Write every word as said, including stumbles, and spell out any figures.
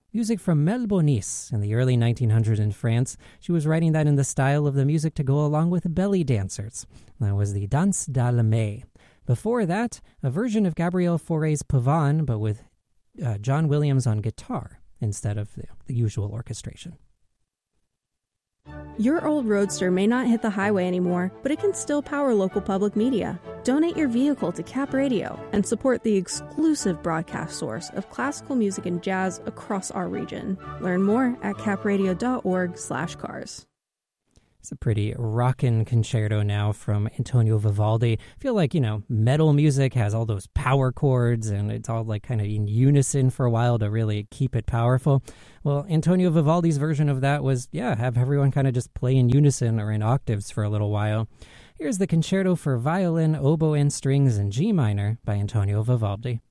Music from Mel Bonis in the early nineteen hundreds in France. She was writing that in the style of the music to go along with belly dancers. That was the Danse d'Allemé. Before that, a version of Gabrielle Fauré's Pavane, but with uh, John Williams on guitar instead of the, the usual orchestration. Your old Roadster may not hit the highway anymore, but it can still power local public media. Donate your vehicle to Cap Radio and support the exclusive broadcast source of classical music and jazz across our region. Learn more at capradio.org slash cars. It's a pretty rockin' concerto now from Antonio Vivaldi. I feel like, you know, metal music has all those power chords and it's all like kind of in unison for a while to really keep it powerful. Well, Antonio Vivaldi's version of that was, yeah, have everyone kind of just play in unison or in octaves for a little while. Here's the concerto for violin, oboe, and strings in G minor by Antonio Vivaldi.